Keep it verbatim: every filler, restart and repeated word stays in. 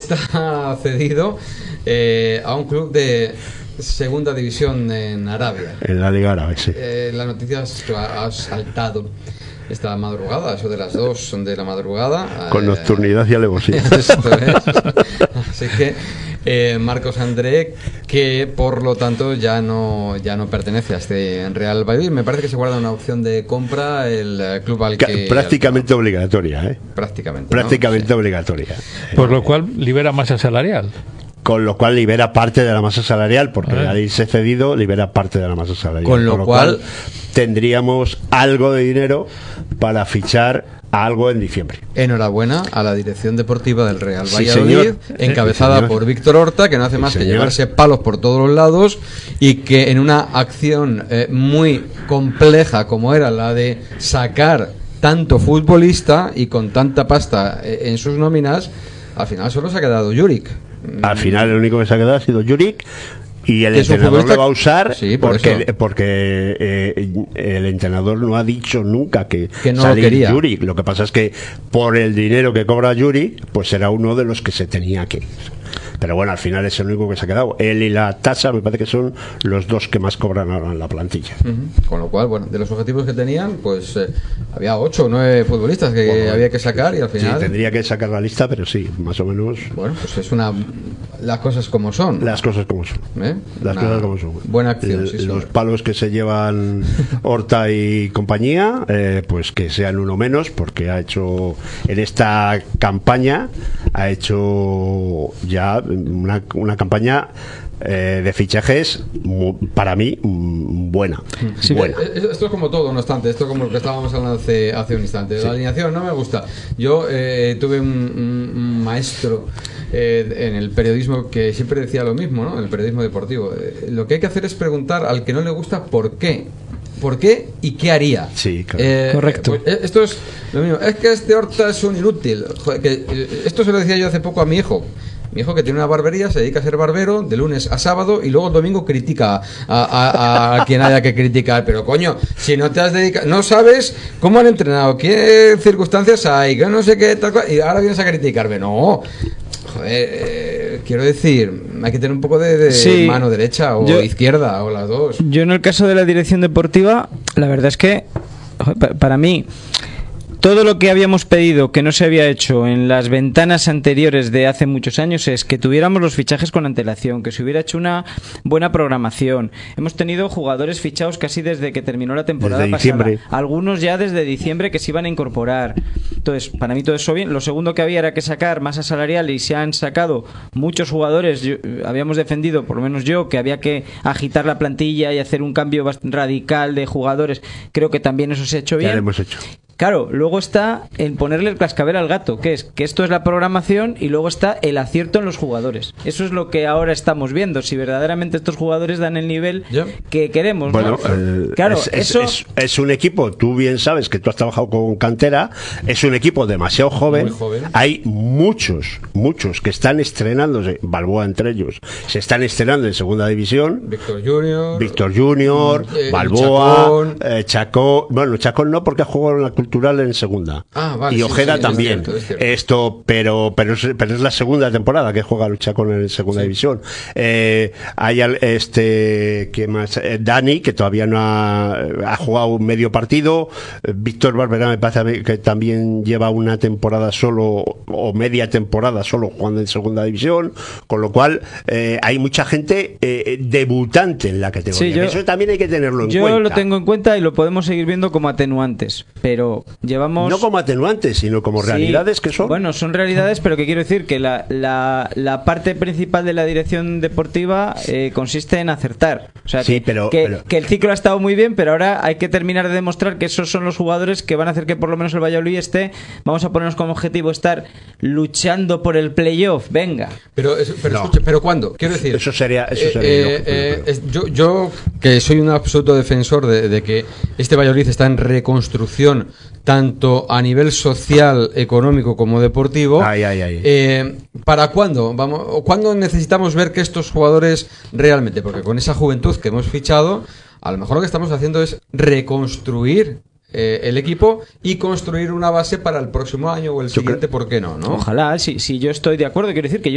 está cedido eh, a un club de segunda división en Arabia. En la Liga Árabe, sí. Eh, la noticia ha, ha saltado esta madrugada, eso de las dos son de la madrugada. Con eh, nocturnidad y alevosía. Esto es. Así que eh, Marcos André, que por lo tanto ya no ya no pertenece a este Real Valladolid. Me parece que se guarda una opción de compra el eh, club al que... Prácticamente al, obligatoria, ¿eh? Prácticamente. Prácticamente ¿no? Sí. obligatoria. Por lo cual libera masa salarial. Con lo cual libera parte de la masa salarial, porque Ah. al irse cedido libera parte de la masa salarial. Con lo, Con lo cual, cual tendríamos algo de dinero para fichar a algo en diciembre. enhorabuena a la dirección deportiva del Real Sí, Valladolid, señor. encabezada Sí, señor. por Víctor Horta, que no hace Sí, más que señor. llevarse palos por todos los lados y que en una acción eh, muy compleja como era la de sacar tanto futbolista y con tanta pasta eh, en sus nóminas, al final solo se ha quedado Juric. Al final el único que se ha quedado ha sido Juric, y el Que es un entrenador futbolista- lo va a usar Sí, por porque, eso. porque eh, el entrenador no ha dicho nunca que, Que no lo salir quería. Juric. Lo que pasa es que por el dinero que cobra Juric, pues era uno de los que se tenía que ir. Pero bueno, al final es el único que se ha quedado. Él y la Tasa me parece que son los dos que más cobran ahora en la plantilla. Ujú. Con lo cual, bueno, de los objetivos que tenían, pues eh, había ocho o nueve futbolistas que Bueno, había que sacar y al Sí, final, tendría que sacar la lista, pero sí, más o menos bueno, pues es una... las cosas como son. las cosas como son. ¿Eh? Las Una cosas como son. buena acción, El- sí, los sí. palos que se llevan Horta y compañía, eh, pues que sean uno menos, porque ha hecho en esta campaña ha hecho ya una, una campaña eh, de fichajes mu- para mí mm, buena, Sí, buena. eh, eh, esto es como todo, no obstante, esto es como lo que estábamos hablando hace, hace un instante. La alineación no me gusta. Yo eh, tuve un, un- un maestro eh, en el periodismo que siempre decía lo mismo, ¿no? En el periodismo deportivo. Eh, lo que hay que hacer es preguntar al que no le gusta por qué. ¿Por qué y qué haría? Sí, claro. Eh, Correcto. pues, eh, esto es lo mismo. Es que este Horta es un inútil. Joder, que, eh, esto se lo decía yo hace poco a mi hijo. Mi hijo, que tiene una barbería, se dedica a ser barbero de lunes a sábado y luego el domingo critica a, a- a quien haya que criticar. Pero coño, si no te has dedicado, no sabes cómo han entrenado, qué circunstancias hay, que no sé qué, tal cual, y ahora vienes a criticarme. No, joder, eh, quiero decir, hay que tener un poco de, de Sí. mano derecha o Yo- izquierda o las dos. Yo en el caso de la dirección deportiva, la verdad es que joder, pa- para mí todo lo que habíamos pedido que no se había hecho en las ventanas anteriores de hace muchos años es que tuviéramos los fichajes con antelación, que se hubiera hecho una buena programación. Hemos tenido jugadores fichados casi desde que terminó la temporada Desde pasada. diciembre. Algunos ya desde diciembre que se iban a incorporar. Entonces, para mí todo eso bien. Lo segundo que había era que sacar masa salarial y se han sacado muchos jugadores. Yo- habíamos defendido, por lo menos yo, que había que agitar la plantilla y hacer un cambio bast- radical de jugadores. Creo que también eso se ha hecho Ya bien. lo hemos hecho. Claro, luego está el ponerle el cascabel al gato, que es que esto es la programación y luego está el acierto en los jugadores. Eso es lo que ahora estamos viendo, si verdaderamente estos jugadores dan el nivel Ya. que queremos, ¿no? Bueno, eh, claro, es, es- eso es- es un equipo, tú bien sabes que tú has trabajado con cantera, es un equipo demasiado joven. Muy joven. Hay muchos, muchos que están estrenándose, Balboa entre ellos, se están estrenando en segunda división. Víctor Junior. Víctor Junior, Eh, Balboa, Chacón. eh, Chacón, bueno, Chacón no porque ha jugado en la cultural en segunda. Ah, vale, y sí, Ojeda sí, es también. cierto, es cierto. Esto, pero, pero es, pero es la segunda temporada que juega el Chacón en segunda división. Eh, hay al- este, ¿qué más? Eh, Dani, que todavía no ha, ha jugado medio partido. Eh, Víctor Barberá me parece a mí que también lleva una temporada solo, o media temporada solo jugando en segunda división. Con lo cual, eh, hay mucha gente eh, debutante en la categoría. Sí, yo- Eso también hay que tenerlo en yo cuenta. lo tengo en cuenta y lo podemos seguir viendo como atenuantes, pero llevamos... No como atenuantes, sino como Sí, realidades que son. Bueno, son realidades, pero que quiero decir que la, la, la parte principal de la dirección deportiva eh, consiste en acertar. O sea, Sí, que, pero- que, pero- que el ciclo ha estado muy bien, pero ahora hay que terminar de demostrar que esos son los jugadores que van a hacer que por lo menos el Valladolid esté, vamos a ponernos como objetivo estar luchando por el playoff. Venga. Pero, es- pero, No. escuche, ¿pero cuándo? Quiero decir, Eso sería- eso eh, sería eh, ilógico, eh, yo creo. es- yo, yo, que soy un absoluto defensor de, de que este Valladolid está en reconstrucción, tanto a nivel social, económico como deportivo. Ay, ay, ay. eh, ¿Para cuándo? Vamos, o ¿cuándo necesitamos ver que estos jugadores realmente? Porque con esa juventud que hemos fichado, a lo mejor lo que estamos haciendo es reconstruir eh, el equipo y construir una base para el próximo año o el Yo creo- siguiente, ¿por qué no? ¿no? Ojalá, si, si yo estoy de acuerdo, quiero decir que yo